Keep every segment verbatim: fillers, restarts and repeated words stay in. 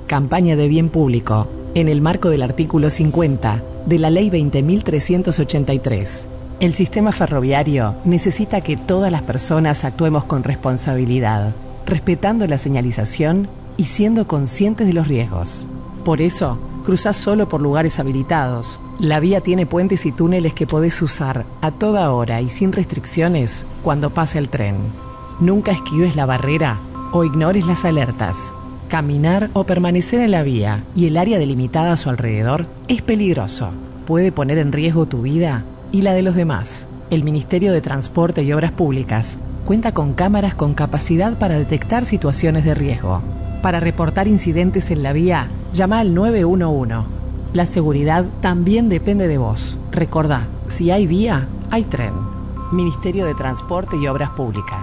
Campaña de bien público, en el marco del artículo cincuenta de la Ley veinte mil trescientos ochenta y tres. El sistema ferroviario necesita que todas las personas actuemos con responsabilidad, respetando la señalización y siendo conscientes de los riesgos. Por eso, cruzás solo por lugares habilitados. La vía tiene puentes y túneles que podés usar a toda hora y sin restricciones cuando pase el tren. Nunca esquives la barrera o ignores las alertas. Caminar o permanecer en la vía y el área delimitada a su alrededor es peligroso. Puede poner en riesgo tu vida y la de los demás. El Ministerio de Transporte y Obras Públicas cuenta con cámaras con capacidad para detectar situaciones de riesgo. Para reportar incidentes en la vía, llama al nueve uno uno. La seguridad también depende de vos. Recordá, si hay vía, hay tren. Ministerio de Transporte y Obras Públicas.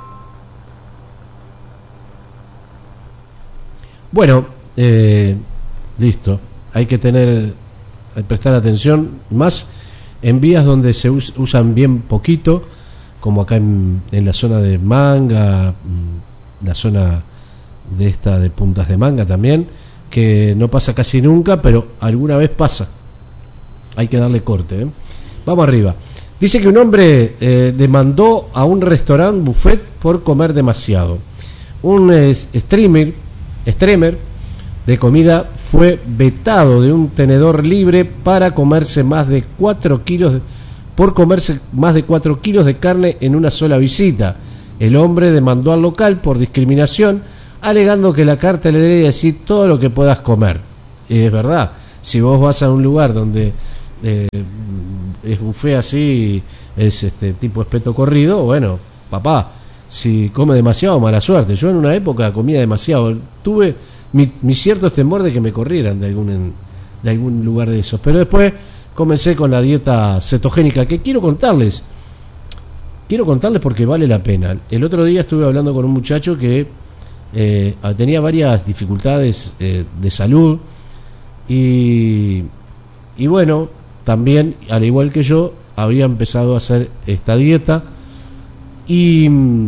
Bueno, eh, listo. Hay que tener, hay que prestar atención, más en vías donde se us, usan bien poquito, como acá en, en la zona de Manga, la zona de esta de Puntas de Manga también, que no pasa casi nunca, pero alguna vez pasa. Hay que darle corte, ¿eh? Vamos arriba. Dice que un hombre eh, demandó a un restaurante buffet por comer demasiado. Un eh, streamer Streamer de comida fue vetado de un tenedor libre para comerse más de cuatro kilos de, por comerse más de cuatro kilos de carne en una sola visita. El hombre demandó al local por discriminación, alegando que la carta le debe decir todo lo que puedas comer. Y es verdad, si vos vas a un lugar donde eh, es buffet así, es este tipo espeto corrido, bueno, papá, si come demasiado, mala suerte. Yo en una época comía demasiado. Tuve mi, mi cierto temor de que me corrieran de algún, de algún lugar de esos. Pero después comencé con la dieta cetogénica, que quiero contarles. Quiero contarles porque vale la pena. El otro día estuve hablando con un muchacho que eh, tenía varias dificultades eh, de salud. Y, y bueno, también, al igual que yo, había empezado a hacer esta dieta. Y,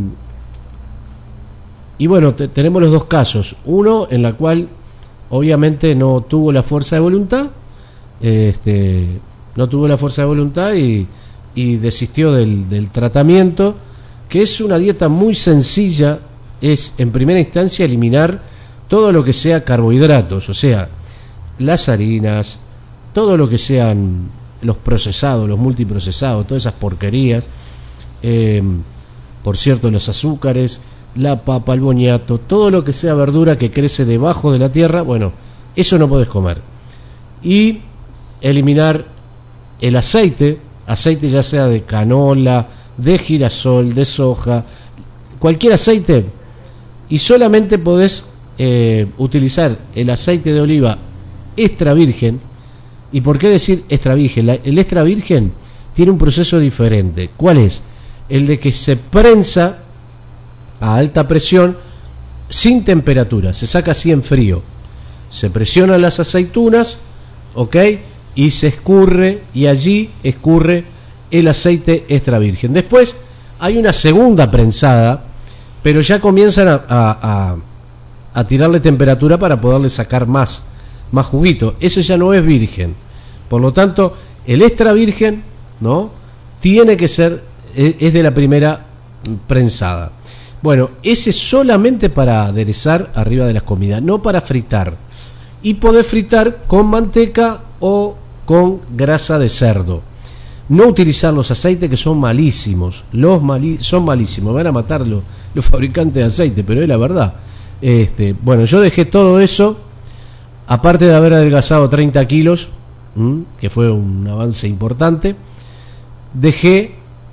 y bueno, te, tenemos los dos casos. Uno en la cual obviamente no tuvo la fuerza de voluntad, este, no tuvo la fuerza de voluntad y, y desistió del, del tratamiento, que es una dieta muy sencilla. Es en primera instancia eliminar todo lo que sea carbohidratos, o sea, las harinas, todo lo que sean los procesados, los multiprocesados, todas esas porquerías. Eh, Por cierto, los azúcares, la papa, el boniato, todo lo que sea verdura que crece debajo de la tierra, bueno, eso no podés comer. Y eliminar el aceite, aceite ya sea de canola, de girasol, de soja, cualquier aceite, y solamente podés eh, utilizar el aceite de oliva extra virgen. ¿Y por qué decir extra virgen? La, el extra virgen tiene un proceso diferente. ¿Cuál es? El de que se prensa a alta presión sin temperatura, se saca así en frío, se presionan las aceitunas, ok, y se escurre, y allí escurre el aceite extra virgen. Después hay una segunda prensada, pero ya comienzan a, a, a, a tirarle temperatura para poderle sacar más, más juguito. Eso ya no es virgen. Por lo tanto, el extra virgen, ¿no?, tiene que ser, es de la primera prensada. Bueno, ese solamente para aderezar arriba de las comidas, no para fritar. Y podés fritar con manteca o con grasa de cerdo. No utilizar los aceites que son malísimos. Los mali- son malísimos. Van a matar los, los fabricantes de aceite, pero es la verdad. Este, bueno, yo dejé todo eso, aparte de haber adelgazado treinta kilos, ¿m? que fue un avance importante. Dejé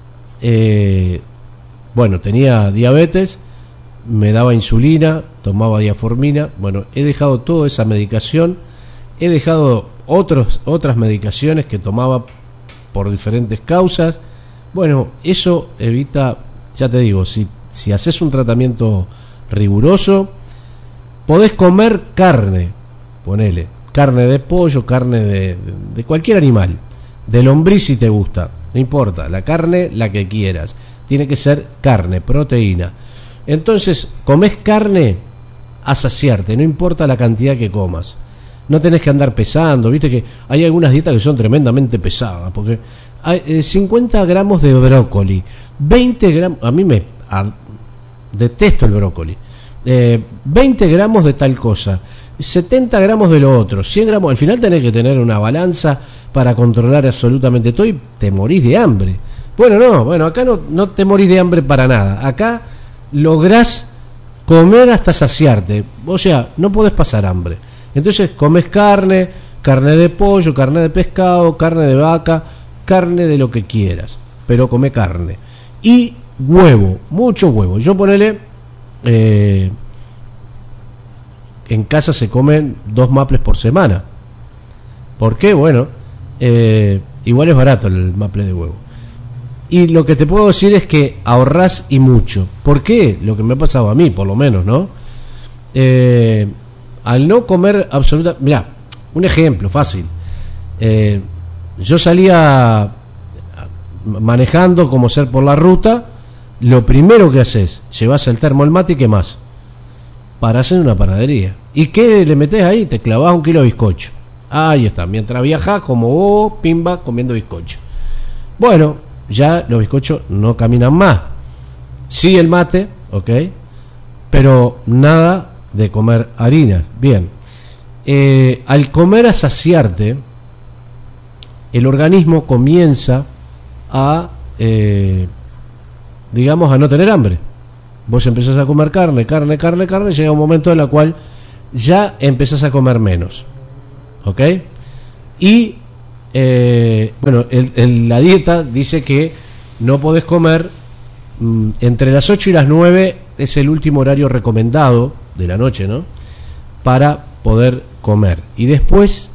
Eh, bueno, tenía diabetes, me daba insulina, tomaba diaformina. Bueno, he dejado toda esa medicación, he dejado otros, otras medicaciones que tomaba por diferentes causas. Bueno, eso evita, ya te digo, si, si haces un tratamiento riguroso, podés comer carne, ponele, carne de pollo, carne de, de, de cualquier animal, de lombriz si te gusta. No importa, la carne, la que quieras. Tiene que ser carne, proteína. Entonces, comés carne a saciarte, no importa la cantidad que comas. No tenés que andar pesando, viste que hay algunas dietas que son tremendamente pesadas, porque hay eh, cincuenta gramos de brócoli, veinte gramos, a mí me a, detesto el brócoli, eh, veinte gramos de tal cosa, setenta gramos de lo otro, cien gramos, al final tenés que tener una balanza para controlar absolutamente todo y te morís de hambre. Bueno, no, bueno, acá no, no te morís de hambre para nada, acá lográs comer hasta saciarte, o sea, no podés pasar hambre. Entonces comes carne, carne de pollo, carne de pescado, carne de vaca, carne de lo que quieras, pero come carne. Y huevo, mucho huevo. Yo ponele, eh, en casa se comen dos maples por semana. ¿Por qué? Bueno, eh, igual es barato el maple de huevo. Y lo que te puedo decir es que ahorrás y mucho. ¿Por qué? Lo que me ha pasado a mí, por lo menos, ¿no? Eh... Al no comer absoluta... Mirá, un ejemplo fácil. Eh, yo salía manejando como ser por la ruta. Lo primero que haces, llevas el termo, el mate y qué más. Parás en una panadería. ¿Y qué le metés ahí? Te clavás un kilo de bizcocho. Ahí está. Mientras viajás, como vos, pimba, comiendo bizcocho. Bueno, ya los bizcochos no caminan más. Sí el mate, ok. Pero nada de comer harinas. Bien, eh, al comer a saciarte, el organismo comienza a eh, digamos a no tener hambre. Vos empezás a comer carne, carne, carne, carne, llega un momento en el cual ya empezás a comer menos, ¿ok? Y eh, bueno, el, el, la dieta dice que no podés comer mm, entre las ocho y las nueve, es el último horario recomendado de la noche, ¿no? Para poder comer. Y después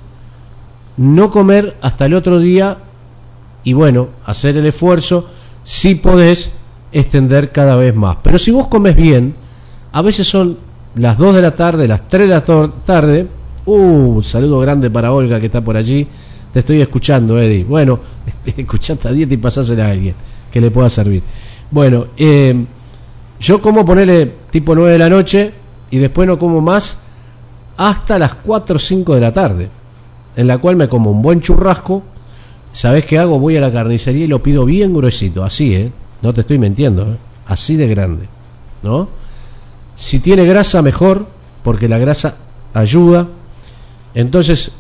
no comer hasta el otro día y bueno, hacer el esfuerzo, si podés extender cada vez más. Pero si vos comes bien, a veces son las dos de la tarde, las tres de la tarde. Uh, saludo grande para Olga que está por allí. Te estoy escuchando, Eddie. Bueno, escuchá esta dieta y pasásela a alguien que le pueda servir. Bueno, eh, yo como ponerle tipo nueve de la noche y después no como más hasta las cuatro o cinco de la tarde, en la cual me como un buen churrasco. ¿Sabés qué hago? Voy a la carnicería y lo pido bien gruesito, así, ¿eh? No te estoy mintiendo, ¿eh? Así de grande, ¿no? Si tiene grasa, mejor, porque la grasa ayuda. Entonces,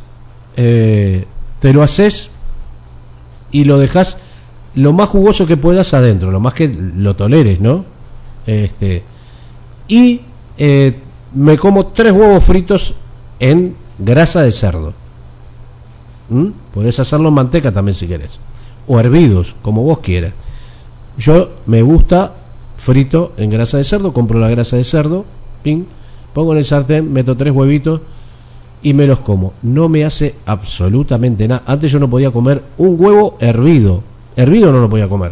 eh, te lo haces y lo dejas lo más jugoso que puedas adentro, lo más que lo toleres, ¿no? Este, y eh, me como tres huevos fritos en grasa de cerdo. ¿Mm? Podés hacerlo en manteca también si querés, o hervidos, como vos quieras. Yo me gusta frito en grasa de cerdo, compro la grasa de cerdo, ping, pongo en el sartén, meto tres huevitos y me los como. No me hace absolutamente nada. Antes yo no podía comer un huevo hervido, hervido no lo podía comer.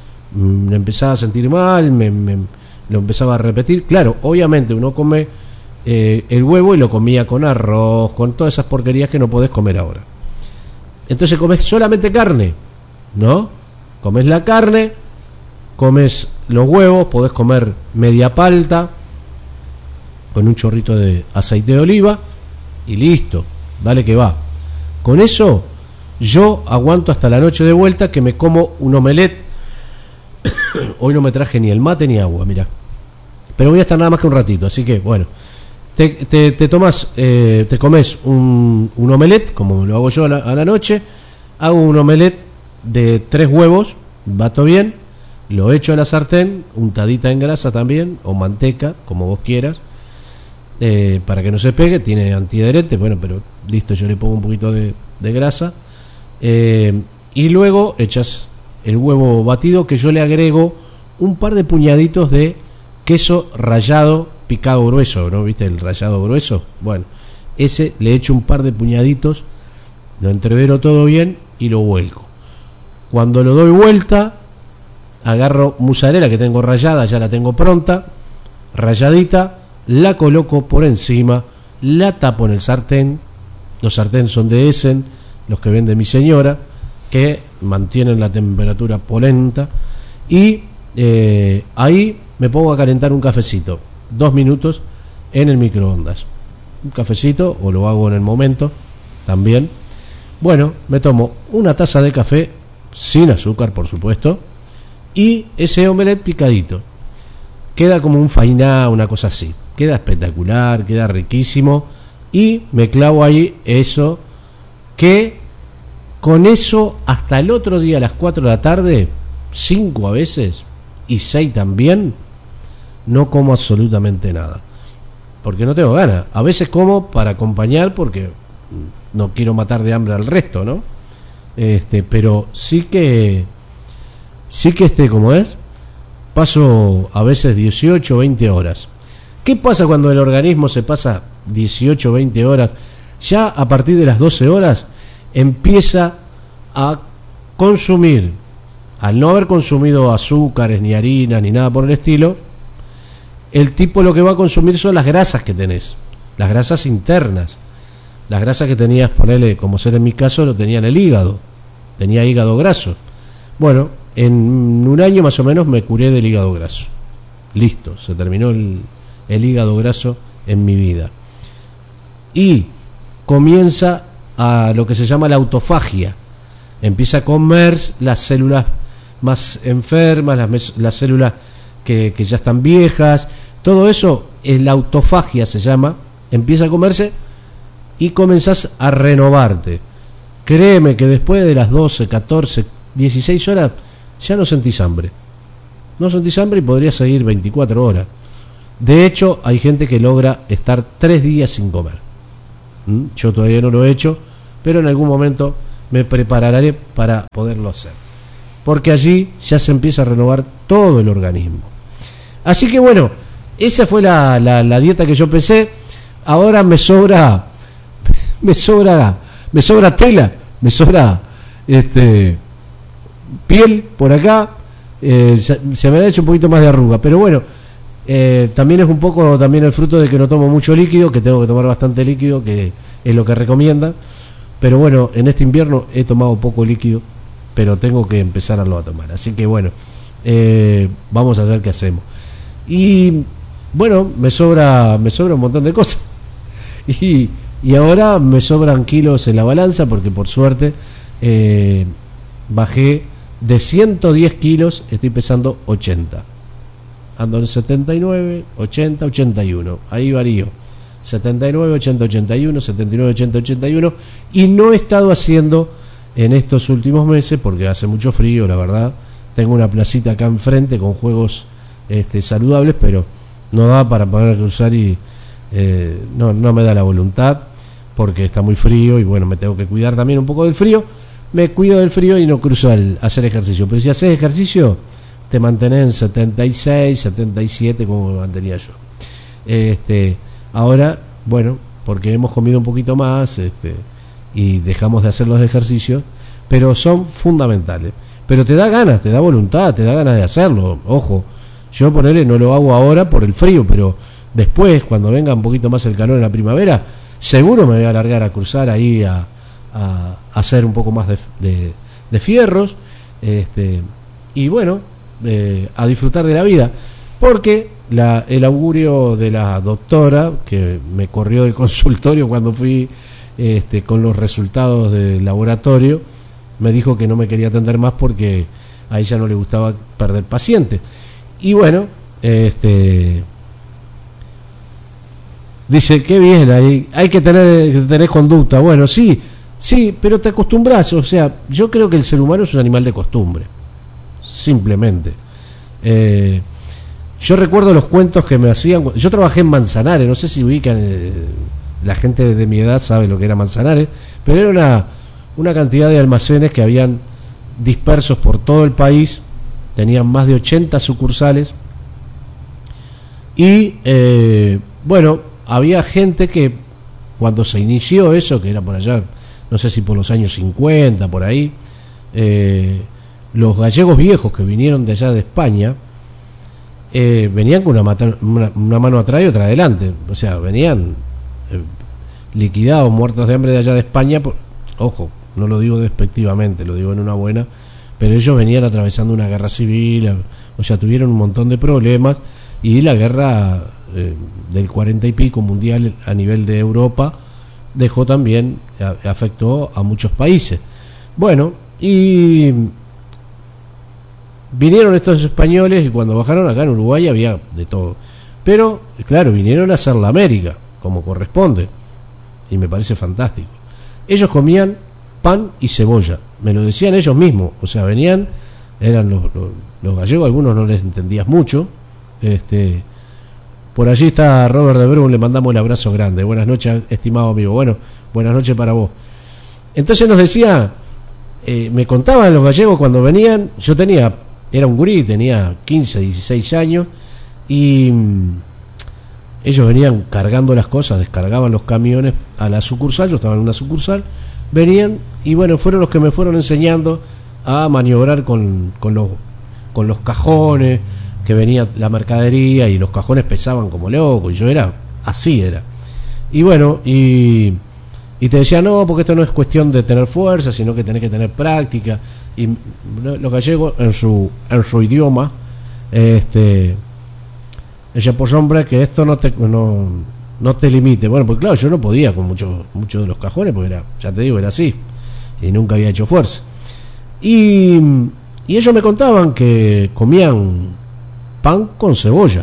Me empezaba a sentir mal, me, me lo empezaba a repetir. Claro, obviamente uno come eh, el huevo y lo comía con arroz, con todas esas porquerías que no podés comer ahora. Entonces comes solamente carne, ¿no? Comes la carne, comes los huevos, podés comer media palta con un chorrito de aceite de oliva y listo, dale que va. Con eso yo aguanto hasta la noche de vuelta, que me como un omelette. Hoy no me traje ni el mate ni agua, mira. Pero voy a estar nada más que un ratito, así que bueno. Te, te, te tomas, eh, te comes un, un omelette, como lo hago yo a la, a la noche. Hago un omelette de tres huevos, bato bien, lo echo a la sartén, untadita en grasa también, o manteca, como vos quieras, eh, para que no se pegue. Tiene antiadherente, bueno, pero listo, yo le pongo un poquito de, de grasa. Eh, y luego echas el huevo batido, que yo le agrego un par de puñaditos de queso rallado picado grueso, ¿no? ¿Viste el rallado grueso? Bueno, ese le echo un par de puñaditos, lo entrevero todo bien y lo vuelco. Cuando lo doy vuelta, agarro mozzarella que tengo rallada, ya la tengo pronta, ralladita, la coloco por encima, la tapo en el sartén. Los sarténes son de Essen, los que vende mi señora, que mantienen la temperatura polenta, y eh, ahí me pongo a calentar un cafecito, dos minutos en el microondas. Un cafecito, o lo hago en el momento también. Bueno, me tomo una taza de café, sin azúcar por supuesto, y ese omelette picadito. Queda como un fainá, una cosa así. Queda espectacular, queda riquísimo. Y me clavo ahí eso, que con eso hasta el otro día a las cuatro de la tarde, cinco a veces, y seis también, no como absolutamente nada. Porque no tengo ganas. A veces como para acompañar porque no quiero matar de hambre al resto, ¿no? Este, pero sí que, sí que este, como es, paso a veces dieciocho, veinte horas. ¿Qué pasa cuando el organismo se pasa dieciocho, veinte horas? Ya a partir de las doce horas empieza a consumir, al no haber consumido azúcares, ni harinas, ni nada por el estilo, el tipo lo que va a consumir son las grasas que tenés, las grasas internas, las grasas que tenías, ponele, como ser en mi caso, lo tenía en el hígado, tenía hígado graso. Bueno, en un año más o menos me curé del hígado graso. Listo, se terminó el, el hígado graso en mi vida. Y comienza a lo que se llama la autofagia. Empieza a comer las células más enfermas, las, mes, las células que, que ya están viejas. Todo eso, es la autofagia se llama. Empieza a comerse y comenzás a renovarte. Créeme que después de las doce, catorce, dieciséis horas ya no sentís hambre. No sentís hambre y podrías seguir veinticuatro horas. De hecho, hay gente que logra estar tres días sin comer. ¿Mm? Yo todavía no lo he hecho, pero en algún momento me prepararé para poderlo hacer. Porque allí ya se empieza a renovar todo el organismo. Así que bueno, esa fue la, la, la dieta que yo pensé. Ahora me sobra, me sobra, me sobra tela, me sobra este piel por acá. Eh, se, se me ha hecho un poquito más de arruga, pero bueno, eh, también es un poco también el fruto de que no tomo mucho líquido, que tengo que tomar bastante líquido, que es lo que recomienda. Pero bueno, en este invierno he tomado poco líquido, pero tengo que empezarlo a tomar. Así que bueno, eh, vamos a ver qué hacemos. Y bueno, me sobra, me sobra un montón de cosas. Y, y ahora me sobran kilos en la balanza, porque por suerte eh, bajé de ciento diez kilos, estoy pesando ochenta. Ando en setenta y nueve, ochenta, ochenta y uno. Ahí varío. setenta y nueve, ochenta, ochenta y uno, setenta y nueve, ochenta, ochenta y uno. Y no he estado haciendo en estos últimos meses, porque hace mucho frío, la verdad. Tengo una placita acá enfrente con juegos este, saludables, pero no da para poder cruzar y eh, no, no me da la voluntad, porque está muy frío y bueno, me tengo que cuidar también un poco del frío. Me cuido del frío y no cruzo al hacer ejercicio. Pero si haces ejercicio, te mantenés en setenta y seis, setenta y siete, como me mantenía yo. Este, ahora, bueno, porque hemos comido un poquito más este, y dejamos de hacer los ejercicios, pero son fundamentales. Pero te da ganas, te da voluntad, te da ganas de hacerlo. Ojo, yo ponele, no lo hago ahora por el frío, pero después, cuando venga un poquito más el calor en la primavera, seguro me voy a largar a cruzar ahí a a hacer un poco más de, de, de fierros este, y bueno, eh, a disfrutar de la vida, porque la, el augurio de la doctora que me corrió del consultorio cuando fui este, con los resultados del laboratorio, me dijo que no me quería atender más porque a ella no le gustaba perder pacientes. Y bueno, este dice, qué bien, hay, hay que tener, tener conducta. Bueno, sí, sí, pero te acostumbras. O sea, yo creo que el ser humano es un animal de costumbre, simplemente. Eh, yo recuerdo los cuentos que me hacían. Yo trabajé en Manzanares, no sé si ubican, eh, la gente de mi edad sabe lo que era Manzanares, pero era una, una cantidad de almacenes que habían dispersos por todo el país, tenían más de ochenta sucursales y eh, bueno, había gente que cuando se inició eso, que era por allá, no sé si por los años cincuenta, por ahí, eh, los gallegos viejos que vinieron de allá de España, eh, venían con una, mata, una, una mano atrás y otra adelante, o sea, venían eh, liquidados, muertos de hambre de allá de España, por, ojo, no lo digo despectivamente, lo digo en una buena, pero ellos venían atravesando una guerra civil, o sea, tuvieron un montón de problemas y la guerra eh, del cuarenta y pico mundial a nivel de Europa, dejó también, a, afectó a muchos países. Bueno, y vinieron estos españoles y cuando bajaron acá en Uruguay había de todo. Pero, claro, vinieron a hacer la América, como corresponde, y me parece fantástico. Ellos comían pan y cebolla, me lo decían ellos mismos, o sea, venían, eran los, los, los gallegos, algunos no les entendías mucho. Este, por allí está Robert de Brun, le mandamos el abrazo grande. Buenas noches, estimado amigo. Bueno, buenas noches para vos. Entonces nos decía, eh, me contaban los gallegos cuando venían, yo tenía, era un gurí, tenía quince, dieciséis años, y mmm, ellos venían cargando las cosas, descargaban los camiones a la sucursal, yo estaba en una sucursal, venían y bueno, fueron los que me fueron enseñando a maniobrar con, con, los, con los cajones, que venía la mercadería y los cajones pesaban como locos, y yo era, así era. Y bueno, y, y te decía, no, porque esto no es cuestión de tener fuerza, sino que tenés que tener práctica. Y los gallegos en su, en su idioma, este... ella por sombra que esto no te no, no te limite. Bueno, pues claro, yo no podía con muchos muchos de los cajones, porque era, ya te digo, era así, y nunca había hecho fuerza. Y, y ellos me contaban que comían pan con cebolla.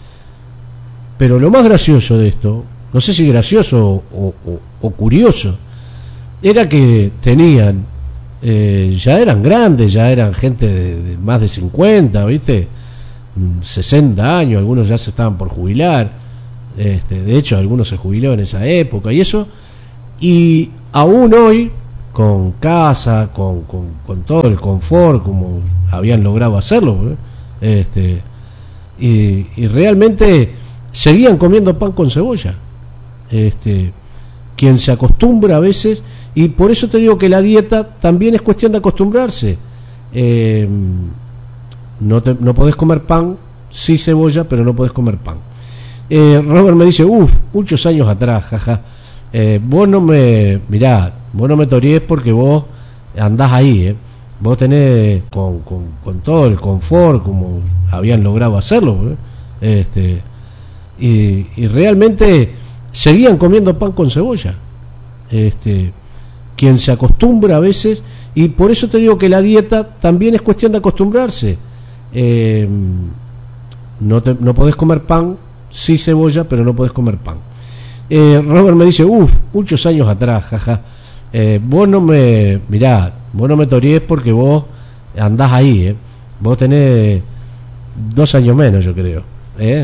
Pero lo más gracioso de esto, no sé si gracioso o, o, o curioso, era que tenían, eh, ya eran grandes, ya eran gente de, de más de cincuenta, ¿viste? sesenta años, algunos ya se estaban por jubilar, este, de hecho algunos se jubiló en esa época y eso, y aún hoy con casa, con, con, con todo el confort como habían logrado hacerlo, ¿eh? este, y, y realmente seguían comiendo pan con cebolla, este, quien se acostumbra a veces, y por eso te digo que la dieta también es cuestión de acostumbrarse. eh, No, te, no podés comer pan, sí cebolla, pero no podés comer pan. Eh, Robert me dice, uff, muchos años atrás, jaja. Eh, vos no me, mirá, vos no me tories porque vos andás ahí, eh. Vos tenés con, con, con todo el confort, como habían logrado hacerlo, eh. este, y, y realmente seguían comiendo pan con cebolla. Este, quien se acostumbra a veces, y por eso te digo que la dieta también es cuestión de acostumbrarse. Eh, no, te, no podés comer pan, sí cebolla, pero no podés comer pan. Eh, Robert me dice, uff, muchos años atrás, jaja. Eh, vos no me, mirá, vos no me tories porque vos andás ahí, eh. Vos tenés dos años menos, yo creo, eh.